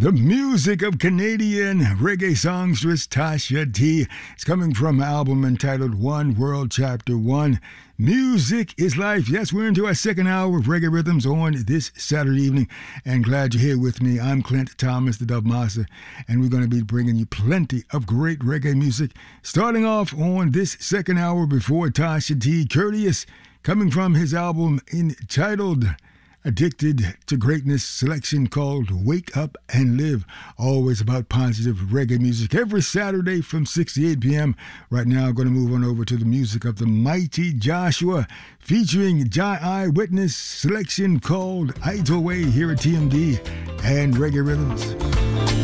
The music of Canadian reggae songstress Tasha T. It's coming from an album entitled One World Chapter 1. Music is life. Yes, we're into our second hour of Reggae Rhythms on this Saturday evening, and glad you're here with me. I'm Clint Thomas, the Dub Master, and we're going to be bringing you plenty of great reggae music. Starting off on this second hour before Tasha T. Courteous, coming from his album entitled Addicted to Greatness, selection called Wake Up and Live. Always about positive reggae music every Saturday from 6 to 8 p.m. Right now, I'm going to move on over to the music of the mighty Joshua featuring Jai Eyewitness, selection called Either Way here at TMD and Reggae Rhythms.